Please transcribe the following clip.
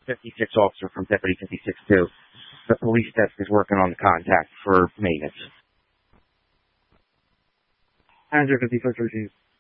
56 officer from Deputy 56-2. The police desk is working on the contact for maintenance. Manager 56 receives.